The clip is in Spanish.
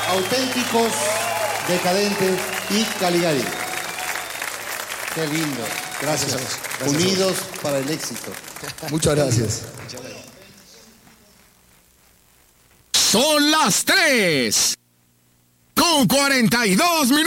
Auténticos, Decadentes y Caligari. Qué lindo. Gracias. Unidos para el éxito. Muchas gracias. Son las 3:42 minutos.